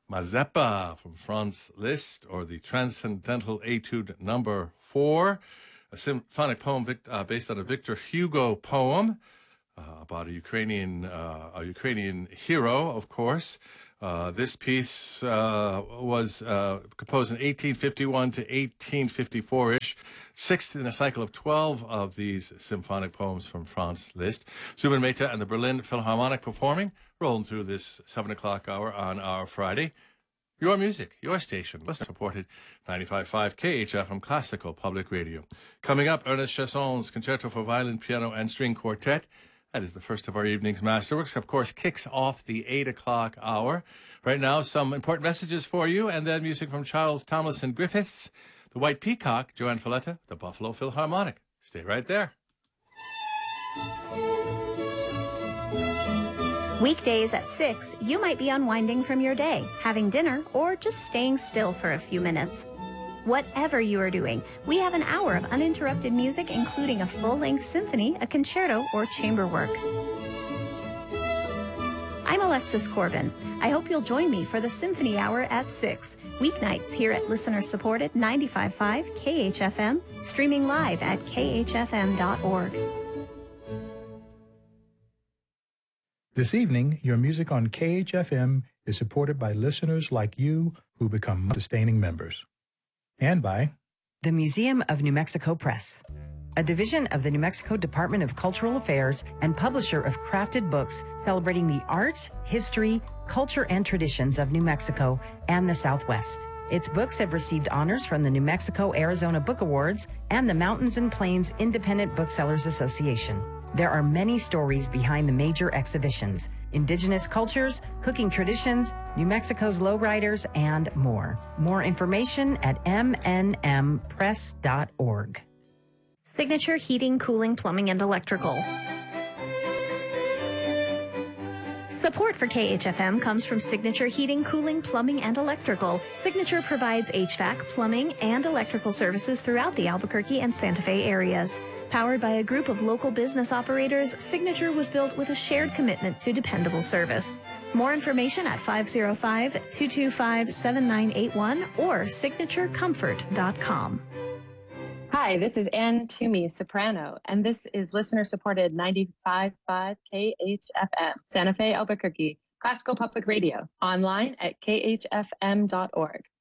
Mazeppa from Franz Liszt, or the Transcendental Etude Number 4, a symphonic poem based on a Victor Hugo poem about a Ukrainian hero, of course. This piece was composed in 1851 to 1854-ish, sixth in a cycle of 12 of these symphonic poems from Franz Liszt. Zubin Mehta and the Berlin Philharmonic performing, rolling through this 7 o'clock hour on our Friday. Your music, your station, listener-supported 95.5 KHFM Classical Public Radio. Coming up, Ernest Chasson's Concerto for Violin, Piano, and String Quartet. That is the first of our evening's masterworks. Of course, kicks off the 8 o'clock hour. Right now, some important messages for you, and then music from Charles Tomlinson Griffiths, the White Peacock, Joanne Falletta, the Buffalo Philharmonic. Stay right there. Weekdays at 6, you might be unwinding from your day, having dinner, or just staying still for a few minutes. Whatever you are doing, we have an hour of uninterrupted music, including a full-length symphony, a concerto, or chamber work. I'm Alexis Corbin. I hope you'll join me for the Symphony Hour at 6, weeknights here at listener-supported 95.5 KHFM, streaming live at khfm.org. This evening, your music on KHFM is supported by listeners like you who become sustaining members. And by the Museum of New Mexico Press, a division of the New Mexico Department of Cultural Affairs and publisher of crafted books celebrating the art, history, culture, and traditions of New Mexico and the Southwest. Its books have received honors from the New Mexico-Arizona Book Awards and the Mountains and Plains Independent Booksellers Association. There are many stories behind the major exhibitions: indigenous cultures, cooking traditions, New Mexico's lowriders, and more. More information at mnmpress.org. Signature Heating, Cooling, Plumbing, and Electrical. Support for KHFM comes from Signature Heating, Cooling, Plumbing, and Electrical. Signature provides HVAC, plumbing, and electrical services throughout the Albuquerque and Santa Fe areas. Powered by a group of local business operators, Signature was built with a shared commitment to dependable service. More information at 505-225-7981 or signaturecomfort.com. Hi, this is Ann Toomey, soprano, and this is listener-supported 95.5 KHFM, Santa Fe, Albuquerque, Classical Public Radio, online at khfm.org.